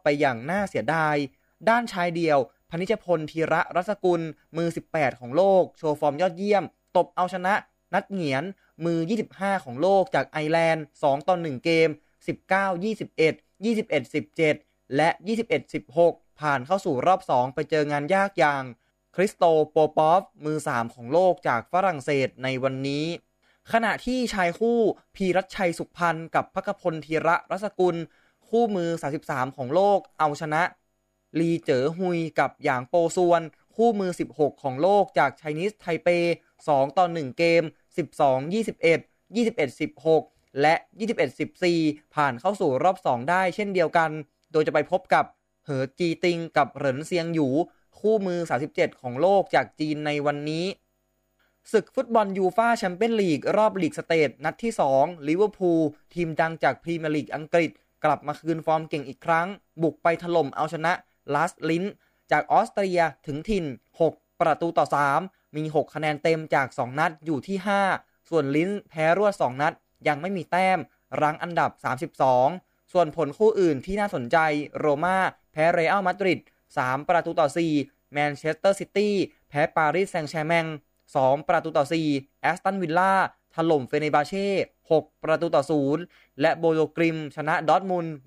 ไปอย่างน่าเสียดายด้านชายเดี่ยวพนิชพลธีระรัศกุลมือ18ของโลกโชว์ฟอร์มยอดเยี่ยมตบเอาชนะนัดเหงียนมือ25ของโลกจากไอร์แลนด์2-1เกม19-21 21-17และ21-16ผ่านเข้าสู่รอบ2ไปเจองานยากอย่างคริสโตโปปอฟมือ3ของโลกจากฝรั่งเศสในวันนี้ขณะที่ชายคู่พีรัชชัยสุขพันธ์กับภคพลธีระรัศกุลคู่มือ33ของโลกเอาชนะลีเจ๋อฮุยกับหยางโปซวนคู่มือ16ของโลกจากไชนีสไทเป2-1เกม12-21 21-16และ21-14ผ่านเข้าสู่รอบ2ได้เช่นเดียวกันโดยจะไปพบกับเหอจีติงกับเหรินเซียงหยูคู่มือ37ของโลกจากจีนในวันนี้ศึกฟุตบอลยูฟ่าแชมเปี้ยนลีกรอบลีกสเตทนัดที่2ลิเวอร์พูลทีมดังจากพรีเมียร์ลีกอังกฤษกลับมาคืนฟอร์มเก่งอีกครั้งบุกไปถล่มเอาชนะลาสลินจากออสเตรียถึงถิ่น6-3มี6คะแนนเต็มจาก2นัดอยู่ที่5ส่วนลินแพ้รวด2นัดยังไม่มีแต้มรั้งอันดับ32ส่วนผลคู่อื่นที่น่าสนใจโรม่าแพ้เรอัลมาดริด3-4แมนเชสเตอร์ซิตี้แพ้ปารีสแซงต์แชร์แมง2-4แอสตันวิลล่าถล่มเฟเนบาเช่6-0และโบโลกริมชนะดอร์ทมุนด์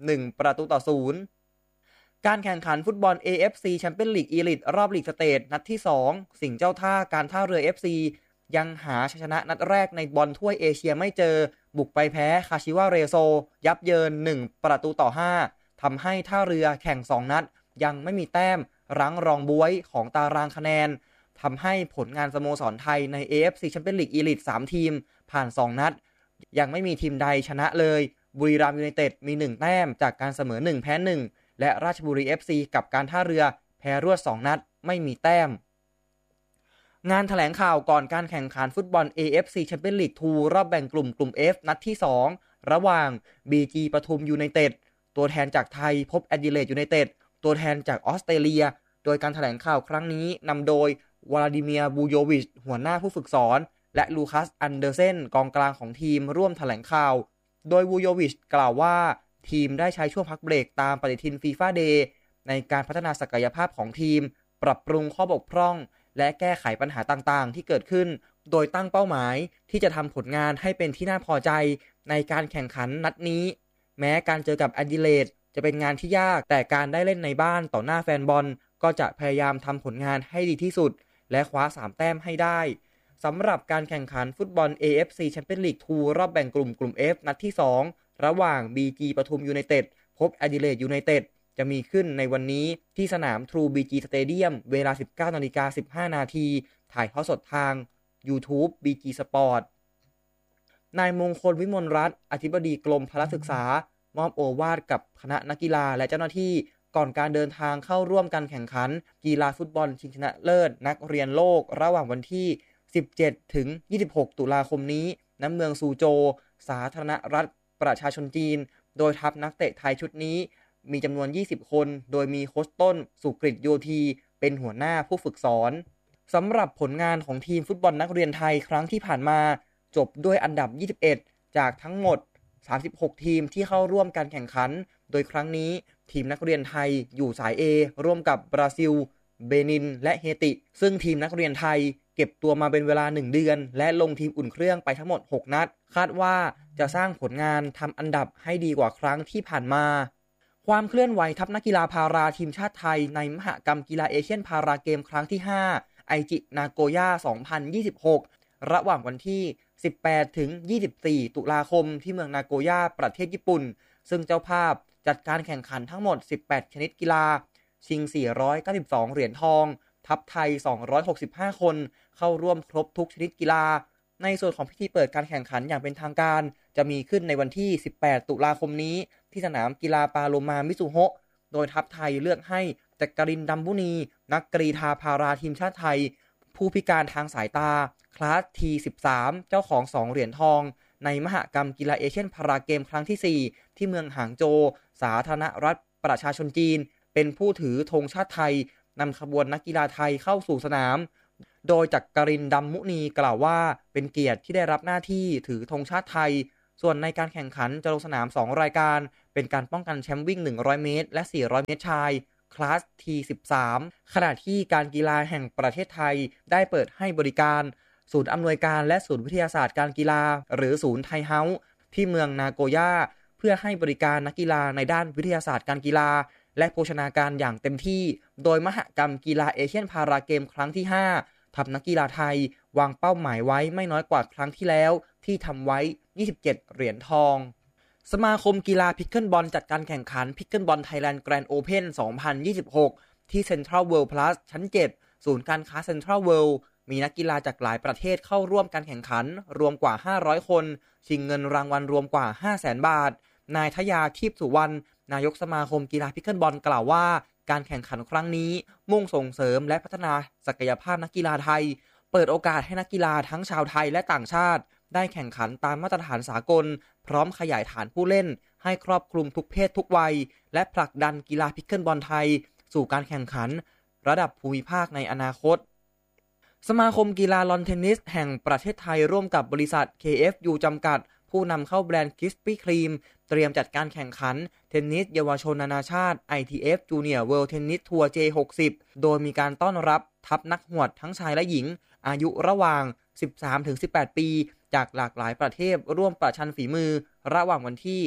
1-0การแข่งขันฟุตบอล AFC แชมเปี้ยนลีกอีลิทรอบลีกสเตทนัดที่2สิงห์เจ้าท่าการท่าเรือ FC ยังหาชัยชนะนัดแรกในบอลถ้วยเอเชียไม่เจอบุกไปแพ้คาชิวาเรโซยับเยิน1-5ทำให้ท่าเรือแข่ง2นัดยังไม่มีแต้มรั้งรองบ๊วยของตารางคะแนนทำให้ผลงานสโมสรไทยใน AFC แชมเปี้ยนลีกอีลิท3ทีมผ่าน2นัดยังไม่มีทีมใดชนะเลยบุรีรัมย์ยูไนเต็ดมี1แต้มจากการเสมอ1แพ้1และราชบุรี FC กับการท่าเรือแพ้รวด2นัดไม่มีแต้มงานแถลงข่าวก่อนการแข่งขันฟุตบอล AFC Champions League 2รอบแบ่งกลุ่ม F นัดที่2ระหว่าง BG ปทุมยูไนเต็ดตัวแทนจากไทยพบแอดิเลดยูไนเต็ดตัวแทนจากออสเตรเลียโดยการแถลงข่าวครั้งนี้นำโดยวลาดิเมียร์บูโยวิชหัวหน้าผู้ฝึกสอนและลูคัสอันเดอร์เซนกองกลางของทีมร่วมแถลงข่าวโดยบูโยวิชกล่าวว่าทีมได้ใช้ช่วงพักเบรกตามปฏิทินฟีฟ่าเดย์ในการพัฒนาศักยภาพของทีมปรับปรุงข้อบกพร่องและแก้ไขปัญหาต่างๆที่เกิดขึ้นโดยตั้งเป้าหมายที่จะทำผลงานให้เป็นที่น่าพอใจในการแข่งขันนัดนี้แม้การเจอกับแอดิเลดจะเป็นงานที่ยากแต่การได้เล่นในบ้านต่อหน้าแฟนบอลก็จะพยายามทำผลงานให้ดีที่สุดและคว้า3แต้มให้ได้สำหรับการแข่งขันฟุตบอล AFC Champions League 2รอบแบ่งกลุ่ม F นัดที่2ระหว่าง BG ปทุมยูไนเต็ดพบแอดิเลดยูไนเต็ดจะมีขึ้นในวันนี้ที่สนาม True BG Stadium เวลา 19:15 น.ถ่ายทอดสดทาง YouTube BG Sport นายมงคลวิมลรัตน์อธิบดีกรมพละศึกษามอบโอวาทกับคณะนักกีฬาและเจ้าหน้าที่ก่อนการเดินทางเข้าร่วมการแข่งขันกีฬาฟุตบอลชิงชนะเลิศนักเรียนโลกระหว่างวันที่17ถึง26ตุลาคมนี้ณเมืองซูโจวสาธารณรัฐประชาชนจีนโดยทัพนักเตะไทยชุดนี้มีจำนวน20คนโดยมีโค้ชต้นสุกฤตโยธีเป็นหัวหน้าผู้ฝึกสอนสำหรับผลงานของทีมฟุตบอลนักเรียนไทยครั้งที่ผ่านมาจบด้วยอันดับ21จากทั้งหมด36ทีมที่เข้าร่วมการแข่งขันโดยครั้งนี้ทีมนักเรียนไทยอยู่สาย A ร่วมกับบราซิลเบนินและเฮติซึ่งทีมนักเรียนไทยเก็บตัวมาเป็นเวลา1เดือนและลงทีมอุ่นเครื่องไปทั้งหมด6นัดคาดว่าจะสร้างผลงานทำอันดับให้ดีกว่าครั้งที่ผ่านมาความเคลื่อนไหวทัพนักกีฬาพาราทีมชาติไทยในมหกรรมกีฬาเอเชียนพาราเกมครั้งที่5ไอจินาโกย่า2026ระหว่างวันที่18ถึง24ตุลาคมที่เมืองนาโกย่าประเทศญี่ปุ่นซึ่งเจ้าภาพจัดการแข่งขันทั้งหมด18ชนิดกีฬาชิง492เหรียญทองทัพไทย265คนเข้าร่วมครบทุกชนิดกีฬาในส่วนของพิธีเปิดการแข่งขันอย่างเป็นทางการจะมีขึ้นในวันที่18ตุลาคมนี้ที่สนามกีฬาปาโลมามิซุโฮะโดยทัพไทยเลือกให้จักรินทร์ ดำบุนีนักกรีฑาพาราทีมชาติไทยผู้พิการทางสายตาคลาส T13 เจ้าของ2เหรียญทองในมหกรรมกีฬาเอเชียนพาราเกมครั้งที่4ที่เมืองหางโจวสาธารณรัฐประชาชนจีนเป็นผู้ถือธงชาติไทยนำขบวนนักกีฬาไทยเข้าสู่สนามโดยจักรินทร์ ดำมุนีกล่าวว่าเป็นเกียรติที่ได้รับหน้าที่ถือธงชาติไทยส่วนในการแข่งขันจะลงสนาม2รายการเเป็นการป้องกันแชมป์วิ่ง100เมตรและ400เมตรชายคลาส T13 ขณะที่การกีฬาแห่งประเทศไทยได้เปิดให้บริการศูนย์อำนวยการและศูนย์วิทยาศาสตร์การกีฬาหรือศูนย์ไทเฮาส์ที่เมืองนาโกย่าเพื่อให้บริการนักกีฬาในด้านวิทยาศาสตร์การกีฬาและโภชนาการอย่างเต็มที่โดยมหกรรมกีฬาเอเชียนพาราเกมครั้งที่5ทัพนักกีฬาไทยวางเป้าหมายไว้ไม่น้อยกว่าครั้งที่แล้วที่ทำไว้27เหรียญทองสมาคมกีฬาพิกเกิลบอลจัดการแข่งขันพิกเกิลบอลไทยแลนด์แกรนด์โอเพ่น2026ที่เซ็นทรัลเวิลด์พลัสชั้น7ศูนย์การค้าเซ็นทรัลเวิลด์มีนักกีฬาจากหลายประเทศเข้าร่วมการแข่งขันรวมกว่า500คนชิงเงินรางวัลรวมกว่า 500,000 บาทนายทยาทิพย์สุวรรณนายกสมาคมกีฬาพิกเกิลบอลกล่าวว่าการแข่งขันครั้งนี้มุ่งส่งเสริมและพัฒนาศักยภาพนักกีฬาไทยเปิดโอกาสให้นักกีฬาทั้งชาวไทยและต่างชาติได้แข่งขันตามมาตรฐานสากลพร้อมขยายฐานผู้เล่นให้ครอบคลุมทุกเพศทุกวัยและผลักดันกีฬาพิกเกิลบอลไทยสู่การแข่งขันระดับภูมิภาคในอนาคตสมาคมกีฬาลอนเทนนิสแห่งประเทศไทยร่วมกับบริษัท KFU จำกัดผู้นำเข้าแบรนด์ Krispy Kreme เตรียมจัดการแข่งขันเทนนิสเยาวชนนานาชาติ ITF Junior World Tennis Tour J60 โดยมีการต้อนรับทัพนักหวดทั้งชายและหญิงอายุระหว่าง 13-18 ปีจากหลากหลายประเทศร่วมประชันฝีมือระหว่างวันที่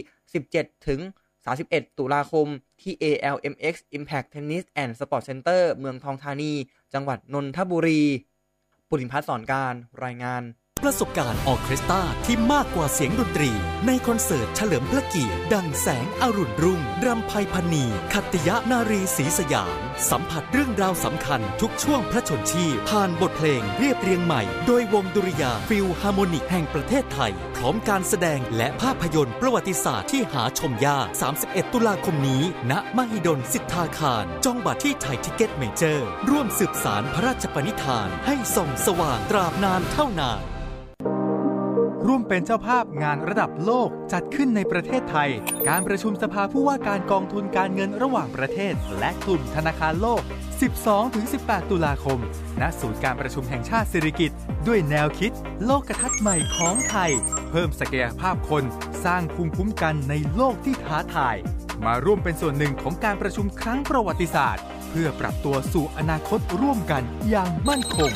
17-31 ตุลาคมที่ ALMX Impact Tennis and Sport Center เมืองทองธานีจังหวัดนนทบุรีปุริพัฒน์สอนการรายงานประสบการณ์ออร์เคสตราที่มากกว่าเสียงดนตรีในคอนเสิร์ตเฉลิมพระเกียรติดังแสงอรุณรุ่งรำไพพรรณีขัตติยนารีศรีสยามสัมผัสเรื่องราวสำคัญทุกช่วงพระชนชีพผ่านบทเพลงเรียบเรียงใหม่โดยวงดุริยางค์ฟิลฮาร์โมนิกแห่งประเทศไทยพร้อมการแสดงและภาพยนตร์ประวัติศาสตร์ที่หาชมยาก31ตุลาคมนี้ณมหิดลสิทธาคารจองบัตรที่ไทยทิเก็ตเมเจอร์ร่วมสืบสานพระราชปณิธานให้ส่องสว่างตราบนานเท่านานร่วมเป็นเจ้าภาพงานระดับโลกจัดขึ้นในประเทศไทยการประชุมสภาผู้ว่าการกองทุนการเงินระหว่างประเทศและกลุ่มธนาคารโลก 12-18 ตุลาคมณศูนย์การประชุมแห่งชาติสิริกิติ์ด้วยแนวคิดโลกทัศน์ใหม่ของไทยเพิ่มศักยภาพคนสร้างภูมิคุ้มกันในโลกที่ท้าทายมาร่วมเป็นส่วนหนึ่งของการประชุมครั้งประวัติศาสตร์เพื่อปรับตัวสู่อนาคตร่วมกันอย่างมั่นคง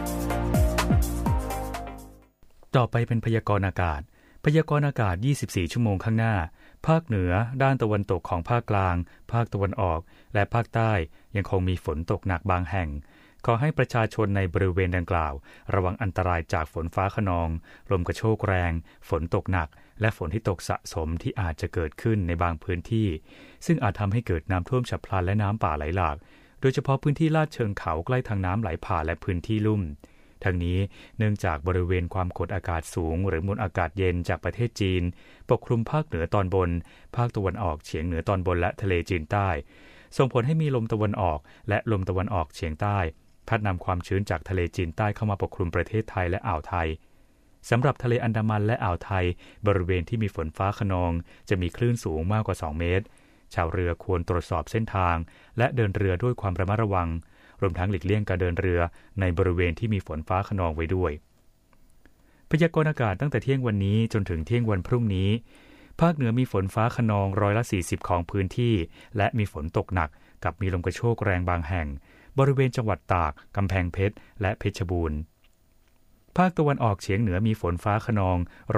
ต่อไปเป็นพยากรณ์อากาศพยากรณ์อากาศ24ชั่วโมงข้างหน้าภาคเหนือด้านตะวันตกของภาคกลางภาคตะวันออกและภาคใต้ยังคงมีฝนตกหนักบางแห่งขอให้ประชาชนในบริเวณดังกล่าวระวังอันตรายจากฝนฟ้าคะนองลมกระโชกแรงฝนตกหนักและฝนที่ตกสะสมที่อาจจะเกิดขึ้นในบางพื้นที่ซึ่งอาจทำให้เกิดน้ำท่วมฉับพลันและน้ำป่าไหลหลากโดยเฉพาะพื้นที่ลาดเชิงเขาใกล้ทางน้ำไหลผ่านและพื้นที่ลุ่มทั้งนี้เนื่องจากบริเวณความกดอากาศสูงหรือมวลอากาศเย็นจากประเทศจีนปกคลุมภาคเหนือตอนบนภาคตะวันออกเฉียงเหนือตอนบนและทะเลจีนใต้ส่งผลให้มีลมตะวันออกและลมตะวันออกเฉียงใต้พัดนำความชื้นจากทะเลจีนใต้เข้ามาปกคลุมประเทศไทยและอ่าวไทยสำหรับทะเลอันดามันและอ่าวไทยบริเวณที่มีฝนฟ้าคะนองจะมีคลื่นสูงมากกว่า2เมตรชาวเรือควรตรวจสอบเส้นทางและเดินเรือด้วยความระมัดระวังรวมทั้งหลีกเลี่ยงการเดินเรือในบริเวณที่มีฝนฟ้าคะนองไว้ด้วยพยากรณ์อากาศตั้งแต่เที่ยงวันนี้จนถึงเที่ยงวันพรุ่งนี้ภาคเหนือมีฝนฟ้าคะนอง40%ของพื้นที่และมีฝนตกหนักกับมีลมกระโชกแรงบางแห่งบริเวณจังหวัดตากกำแพงเพชรและเพชรบูรณ์ภาคตะวันออกเฉียงเหนือมีฝนฟ้าคะนอง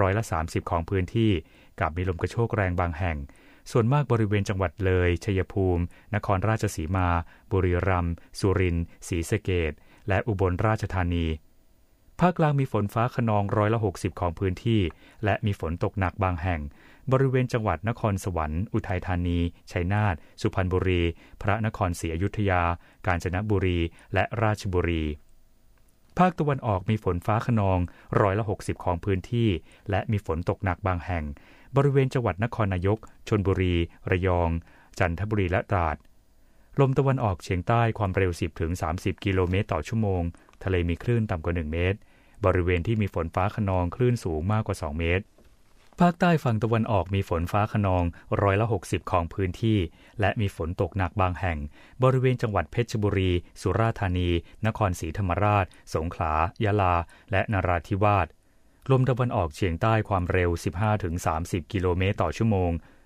30%ของพื้นที่กับมีลมกระโชกแรงบางแห่งส่วนมากบริเวณจังหวัดเลยชัยภูมินครราชสีมาบุรีรัมย์สุรินทร์ศรีสะเกษและอุบลราชธานีภาคกลางมีฝนฟ้าคะนอง60%ของพื้นที่และมีฝนตกหนักบางแห่งบริเวณจังหวัดนครสวรรค์อุทัยธานีชัยนาทสุพรรณบุรีพระนครศรีอยุธยากาญจนบุรีและราชบุรีภาคตะวันออกมีฝนฟ้าคะนอง60%ของพื้นที่และมีฝนตกหนักบางแห่งบริเวณจังหวัดนครนายกชลบุรีระยองจันทบุรีและตราดลมตะวันออกเฉียงใต้ความเร็ว 10-30 กิโลเมตรต่อชั่วโมงทะเลมีคลื่นต่ำกว่า1เมตรบริเวณที่มีฝนฟ้าคะนองคลื่นสูงมากกว่า2เมตรภาคใต้ฝั่งตะวันออกมีฝนฟ้าคะนอง60%ของพื้นที่และมีฝนตกหนักบางแห่งบริเวณจังหวัดเพชรบุรีสุราษฎร์ธานีนครศรีธรรมราชสงขลายะลาและนราธิวาสลมตะวันออกเฉียงใต้ความเร็ว 15-30 กิโลเมตรต่อชั่วโมง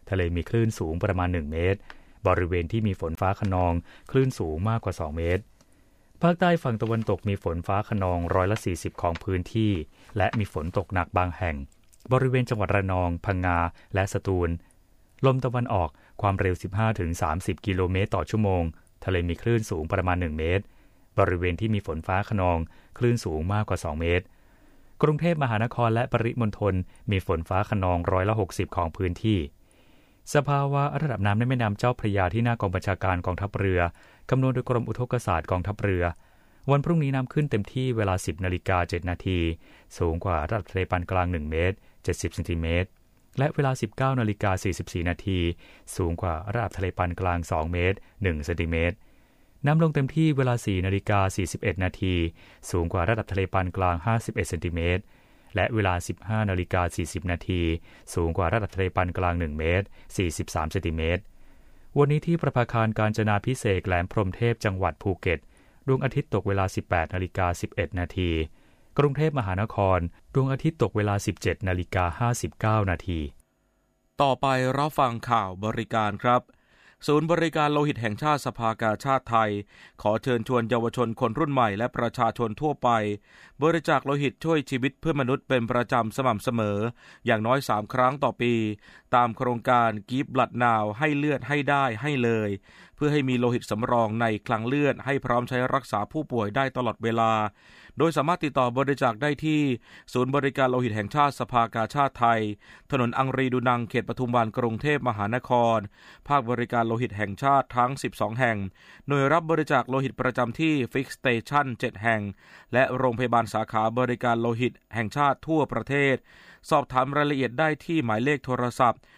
ทะเลมีคลื่นสูงประมาณ1เมตรบริเวณที่มีฝนฟ้าคะนองคลื่นสูงมากกว่า2เมตรภาคใต้ฝั่งตะวันตกมีฝนฟ้าคะนอง140%ของพื้นที่และมีฝนตกหนักบางแห่งบริเวณจังหวัดระนองพังงาและสตูลลมตะวันออกความเร็ว 15-30 กิโลเมตรต่อชั่วโมงทะเลมีคลื่นสูงประมาณ1เมตรบริเวณที่มีฝนฟ้าคะนองคลื่นสูงมากกว่า2เมตรกรุงเทพมหานครและปริมณฑลมีฝนฟ้าคะนอง60%ของพื้นที่สภาวะระดับน้ำในแม่น้ำเจ้าพระยาที่หน้ากองบัญชาการกองทัพเรือคำนวณโดยกรมอุทกศาสตร์กองทัพเรือวันพรุ่งนี้น้ำขึ้นเต็มที่เวลา 10:07 นาทีสูงกว่าระดับทะเลปานกลาง1เมตร70 เซนติเมตรและเวลา 19:44 นาทีสูงกว่าระดับทะเลปานกลาง2เมตร1เซนติเมตรน้ำลงเต็มที่เวลา 4:41 นาทีสูงกว่าระดับทะเลปานกลาง51เซนติเมตรและเวลา 15:40 นาทีสูงกว่าระดับทะเลปานกลาง1เมตร43เซนติเมตรวันนี้ที่ประภาคารกาญจนาภิเษกแหลมพรหมเทพจังหวัดภูเก็ตดวงอาทิตย์ตกเวลา 18:11 นาทีกรุงเทพมหานครดวงอาทิตย์ตกเวลา 17:59 นาทีต่อไปรับฟังข่าวบริการครับศูนย์บริการโลหิตแห่งชาติสภากาชาดไทยขอเชิญชวนเยาวชนคนรุ่นใหม่และประชาชนทั่วไปบริจาคโลหิตช่วยชีวิตเพื่อนมนุษย์เป็นประจำสม่ำเสมออย่างน้อย3ครั้งต่อปีตามโครงการ Give Blood Now ให้เลือดให้ได้ให้เลยเพื่อให้มีโลหิตสำรองในคลังเลือดให้พร้อมใช้รักษาผู้ป่วยได้ตลอดเวลาโดยสามารถติดต่อบริจาคได้ที่ศูนย์บริการโลหิตแห่งชาติสภากาชาดไทยถนนอังรีดูนังเขตปทุมวันกรุงเทพมหานครภาคบริการโลหิตแห่งชาติทั้ง12แห่งหน่วยรับบริจาคโลหิตประจำที่ Fix Station 7 แห่งและโรงพยาบาลสาขาบริการโลหิตแห่งชาติทั่วประเทศสอบถามรายละเอียดได้ที่หมายเลขโทรศัพท์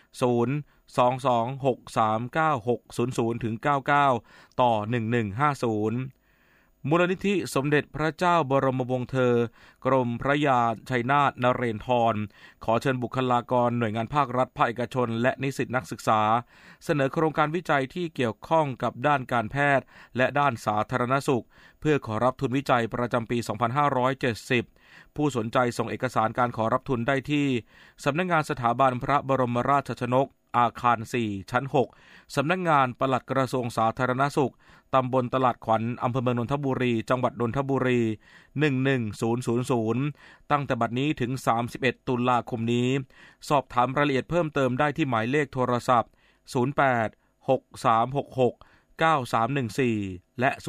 022639600-99 ต่อ 1150มูลนิธิสมเด็จพระเจ้าบรมวงศ์เธอกรมพระยาชัยนาทนเรนทรขอเชิญบุคลากรหน่วยงานภาครัฐภาคเอกชนและนิสิตนักศึกษาเสนอโครงการวิจัยที่เกี่ยวข้องกับด้านการแพทย์และด้านสาธารณสุขเพื่อขอรับทุนวิจัยประจำปี 2570ผู้สนใจส่งเอกสารการขอรับทุนได้ที่สำนักงานสถาบันพระบรมราชชนกอาคาร4ชั้น6สำนักงานปลัดกระทรวงสาธารณสุขตำบลตลาดขวัญอำเภอเมืองนนทบุรีจังหวัดนนทบุรี11000ตั้งแต่บัดนี้ถึง31ตุลาคมนี้สอบถามรายละเอียดเพิ่มเติมได้ที่หมายเลขโทรศัพท์0863669314และ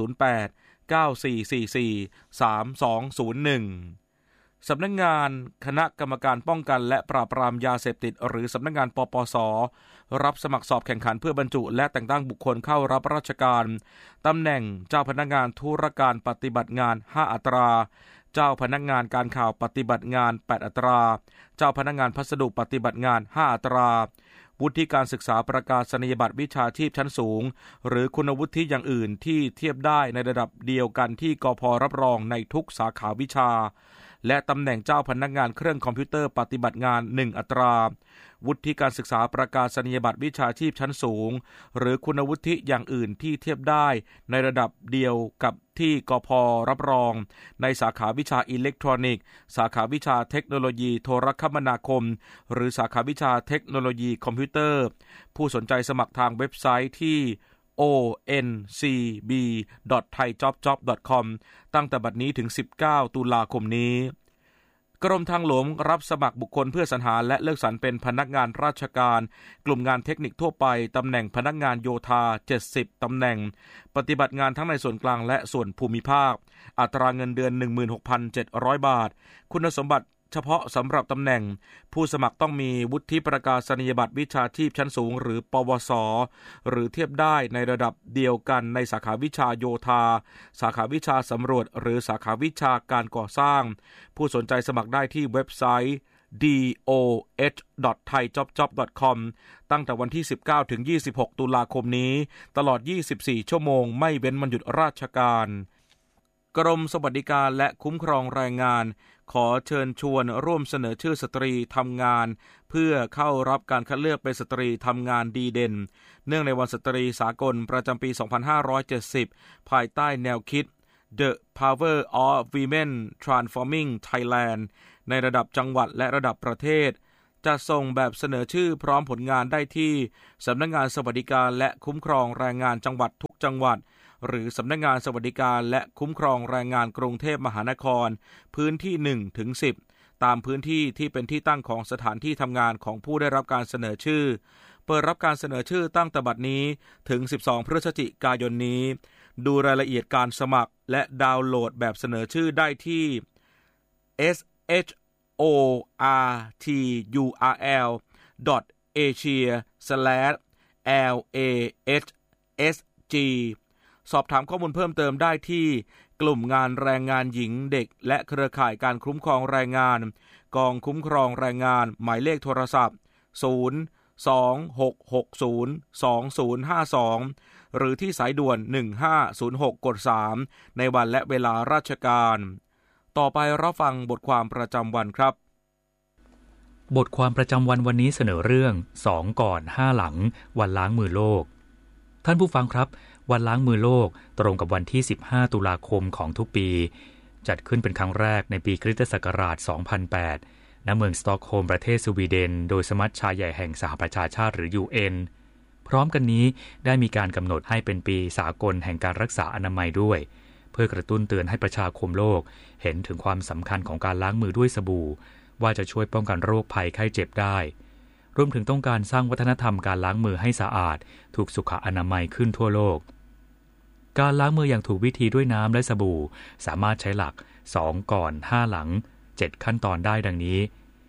0894443201สำนักงานคณะกรรมการป้องกันและปราบปรามยาเสพติดหรือสำนักงานปปส.รับสมัครสอบแข่งขันเพื่อบรรจุและแต่งตั้งบุคคลเข้ารับราชการตำแหน่งเจ้าพนักงานธุรการปฏิบัติงาน5อัตราเจ้าพนักงานการข่าวปฏิบัติงาน8อัตราเจ้าพนักงานพัสดุปฏิบัติงาน5อัตราวุฒิการศึกษาประกาศนียบัตรวิชาชีพชั้นสูงหรือคุณวุฒิอย่างอื่นที่เทียบได้ในระดับเดียวกันที่กพ.รับรองในทุกสาขาวิชาและตำแหน่งเจ้าพนักงานเครื่องคอมพิวเตอร์ปฏิบัติงาน1อัตราวุฒิการศึกษาประกาศนียบัตรวิชาชีพชั้นสูงหรือคุณวุฒิอย่างอื่นที่เทียบได้ในระดับเดียวกับที่กพ.รับรองในสาขาวิชาอิเล็กทรอนิกส์สาขาวิชาเทคโนโลยีโทรคมนาคมหรือสาขาวิชาเทคโนโลยีคอมพิวเตอร์ผู้สนใจสมัครทางเว็บไซต์ที่oncb.thaijobjob.com ตั้งแต่บัดนี้ถึง19ตุลาคมนี้กรมทางหลวงรับสมัครบุคคลเพื่อสรรหาและเลือกสรรเป็นพนักงานราชการกลุ่มงานเทคนิคทั่วไปตำแหน่งพนักงานโยธา70ตำแหน่งปฏิบัติงานทั้งในส่วนกลางและส่วนภูมิภาคอัตราเงินเดือน 16,700 บาทคุณสมบัติเฉพาะสำหรับตำแหน่งผู้สมัครต้องมีวุฒิประกาศนียบัตรวิชาชีพชั้นสูงหรือปวสหรือเทียบได้ในระดับเดียวกันในสาขาวิชาโยธาสาขาวิชาสำรวจหรือสาขาวิชาการก่อสร้างผู้สนใจสมัครได้ที่เว็บไซต์ doh.thaijobjob.com ตั้งแต่วันที่19ถึง26ตุลาคมนี้ตลอด24ชั่วโมงไม่เว้นวันหยุดราชการกรมสวัสดิการและคุ้มครองแรงงานขอเชิญชวนร่วมเสนอชื่อสตรีทำงานเพื่อเข้ารับการคัดเลือกเป็นสตรีทำงานดีเด่นเนื่องในวันสตรีสากลประจำปี 2570 ภายใต้แนวคิด The Power of Women Transforming Thailand ในระดับจังหวัดและระดับประเทศจะส่งแบบเสนอชื่อพร้อมผลงานได้ที่สำนักงานสวัสดิการและคุ้มครองแรงงานจังหวัดทุกจังหวัดหรือสำนักงานสวัสดิการและคุ้มครองแรงงานกรุงเทพมหานครพื้นที่ 1-10 ตามพื้นที่ที่เป็นที่ตั้งของสถานที่ทำงานของผู้ได้รับการเสนอชื่อเปิดรับการเสนอชื่อตั้งแต่บัดนี้ถึง12พฤศจิกายนนี้ดูรายละเอียดการสมัครและดาวน์โหลดแบบเสนอชื่อได้ที่ shorturl.asia/lahsg สอบถามข้อมูลเพิ่มเติมได้ที่กลุ่มงานแรงงานหญิงเด็กและเครือข่ายการคุ้มครองแรงงานกองคุ้มครองแรงงานหมายเลขโทรศัพท์026602052หรือที่สายด่วน1506กด3ในวันและเวลาราชการต่อไปรับฟังบทความประจำวันครับบทความประจำวันวันนี้เสนอเรื่อง2ก่อน5หลังวันล้างมือโลกท่านผู้ฟังครับวันล้างมือโลกตรงกับวันที่15ตุลาคมของทุกปีจัดขึ้นเป็นครั้งแรกในปีคริสตศักราช2008ณเมืองสต็อกโฮล์มประเทศสวีเดนโดยสมัชชาใหญ่แห่งสหประชาชาติหรือ UN พร้อมกันนี้ได้มีการกำหนดให้เป็นปีสากลแห่งการรักษาอนามัยด้วยเพื่อกระตุ้นเตือนให้ประชาคมโลกเห็นถึงความสำคัญของการล้างมือด้วยสบู่ว่าจะช่วยป้องกันโรคภัยไข้เจ็บได้รวมถึงต้องการสร้างวัฒนธรรมการล้างมือให้สะอาดถูกสุขอนามัยขึ้นทั่วโลกการล้างมืออย่างถูกวิธีด้วยน้ำและสบู่สามารถใช้หลัก2ก่อน5หลัง7ขั้นตอนได้ดังนี้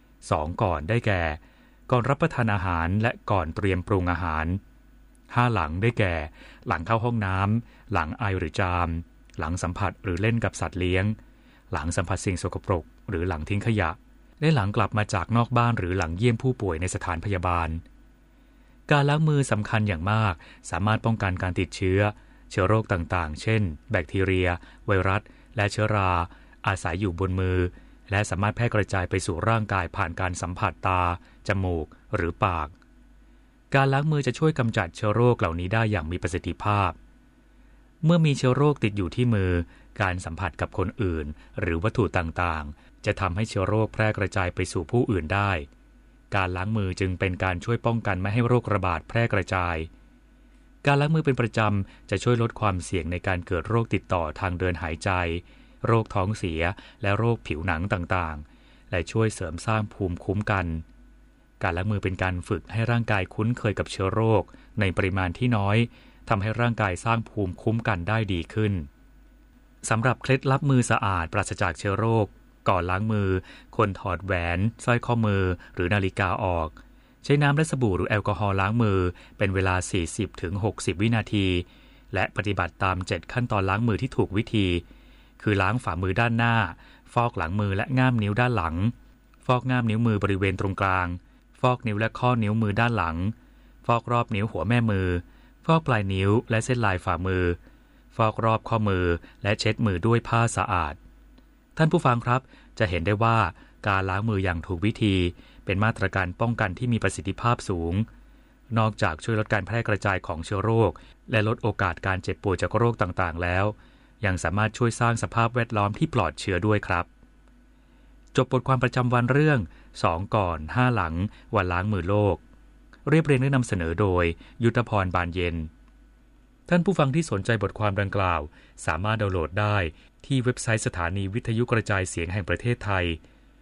2ก่อนได้แก่ก่อนรับประทานอาหารและก่อนเตรียมปรุงอาหาร5หลังได้แก่หลังเข้าห้องน้ำหลังไอหรือจามหลังสัมผัสหรือเล่นกับสัตว์เลี้ยงหลังสัมผัสสิ่งสกปรกหรือหลังทิ้งขยะและหลังกลับมาจากนอกบ้านหรือหลังเยี่ยมผู้ป่วยในสถานพยาบาลการล้างมือสำคัญอย่างมากสามารถป้องกันการติดเชื้อโรคต่างๆเช่นแบคทีเรียไวรัสและเชื้อราอาศัยอยู่บนมือและสามารถแพร่กระจายไปสู่ร่างกายผ่านการสัมผัสตาจมูกหรือปากการล้างมือจะช่วยกำจัดเชื้อโรคเหล่านี้ได้อย่างมีประสิทธิภาพเมื่อมีเชื้อโรคติดอยู่ที่มือการสัมผัสกับคนอื่นหรือวัตถุต่างๆจะทำให้เชื้อโรคแพร่กระจายไปสู่ผู้อื่นได้การล้างมือจึงเป็นการช่วยป้องกันไม่ให้โรคระบาดแพร่กระจายการล้างมือเป็นประจำจะช่วยลดความเสี่ยงในการเกิดโรคติดต่อทางเดินหายใจโรคท้องเสียและโรคผิวหนังต่างๆและช่วยเสริมสร้างภูมิคุ้มกันการล้างมือเป็นการฝึกให้ร่างกายคุ้นเคยกับเชื้อโรคในปริมาณที่น้อยทำให้ร่างกายสร้างภูมิคุ้มกันได้ดีขึ้นสำหรับเคล็ดลับมือสะอาดปราศจากเชื้อโรคก่อนล้างมือควรถอดแหวนสร้อยข้อมือหรือนาฬิกาออกใช้น้ำและสบู่หรือแอลกอฮอล์ล้างมือเป็นเวลา 40-60 วินาทีและปฏิบัติตาม7ขั้นตอนล้างมือที่ถูกวิธีคือล้างฝ่ามือด้านหน้าฟอกหลังมือและง่ามนิ้วด้านหลังฟอกง่ามนิ้วมือบริเวณตรงกลางฟอกนิ้วและข้อนิ้วมือด้านหลังฟอกรอบนิ้วหัวแม่มือฟอกปลายนิ้วและเส้นลายฝ่ามือฟอกรอบข้อมือและเช็ดมือด้วยผ้าสะอาดท่านผู้ฟังครับจะเห็นได้ว่าการล้างมืออย่างถูกวิธีเป็นมาตรการป้องกันที่มีประสิทธิภาพสูงนอกจากช่วยลดการแพร่กระจายของเชื้อโรคและลดโอกาสการเจ็บป่วยจากโรคต่างๆแล้วยังสามารถช่วยสร้างสภาพแวดล้อมที่ปลอดเชื้อด้วยครับจบบทความประจำวันเรื่อง2ก่อน5หลังวันล้างมือโลกเรียบเรียงและนำเสนอโดยยุทธพรบานเย็นท่านผู้ฟังที่สนใจบทความดังกล่าวสามารถดาวน์โหลดได้ที่เว็บไซต์สถานีวิทยุกระจายเสียงแห่งประเทศไทย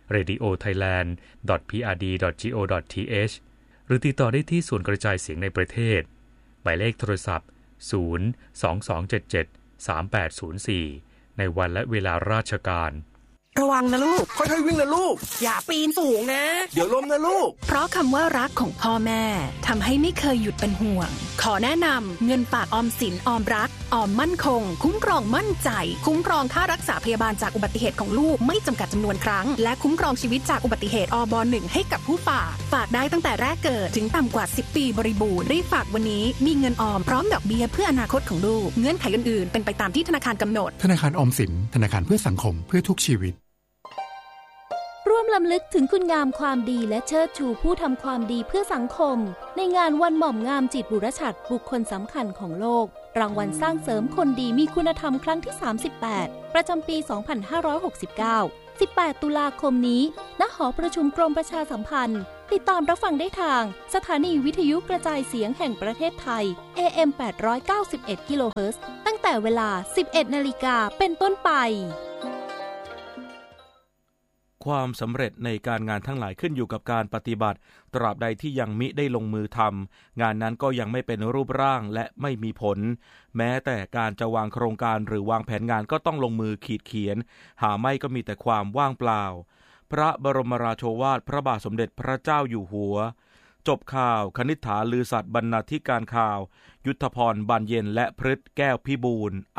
radiothailand.prd.go.th หรือติดต่อได้ที่ศูนย์กระจายเสียงในประเทศหมายเลขโทรศัพท์022773804ในวันและเวลาราชการระวังนะลูกค่อยๆวิ่งนะลูกอย่าปีนสูงนะเดี๋ยวล้มนะลูกเพราะคำว่ารักของพ่อแม่ทำให้ไม่เคยหยุดเป็นห่วงขอแนะนำเงินฝากออมสินออมรักออมมั่นคงคุ้มครองมั่นใจคุ้มครองค่ารักษาพยาบาลจากอุบัติเหตุของลูกไม่จำกัดจำนวนครั้งและคุ้มครองชีวิตจากอุบัติเหตุอบ.1 ให้กับผู้ฝากได้ตั้งแต่แรกเกิดถึงต่ำกว่า10ปีบริบูรณ์รีบฝากวันนี้มีเงินออมพร้อมดอกเบี้ยเพื่ออนาคตของลูกเงื่อนไขอื่นๆเป็นไปตามที่ธนาคารกำหนดธนาคารออมสินธนาคารเพื่อสังคมเพื่อทุกชีวิตร่วมรำลึกถึงคุณงามความดีและเชิดชูผู้ทำความดีเพื่อสังคมในงานวันหม่อมงามจิตบุรชัดบุคคลสำคัญของโลกรางวัลสร้างเสริมคนดีมีคุณธรรมครั้งที่38ประจำปี2569 18ตุลาคมนี้ณหอประชุมกรมประชาสัมพันธ์ติดตามรับฟังได้ทางสถานีวิทยุกระจายเสียงแห่งประเทศไทย AM 891 กิโลเฮิรตซ์ตั้งแต่เวลา 11 นาฬิกาเป็นต้นไปความสำเร็จในการงานทั้งหลายขึ้นอยู่กับการปฏิบัติตราบใดที่ยังมิได้ลงมือทำงานนั้นก็ยังไม่เป็นรูปร่างและไม่มีผลแม้แต่การจะวางโครงการหรือวางแผนงานก็ต้องลงมือขีดเขียนหาไม่ก็มีแต่ความว่างเปล่าพระบรมราโชวาทพระบาทสมเด็จพระเจ้าอยู่หัวจบข่าวคณิษฐาลือสัตย์บรรณาธิการข่าวยุทธพรบานเย็นและพฤทธิ์แก้วพิบูลย์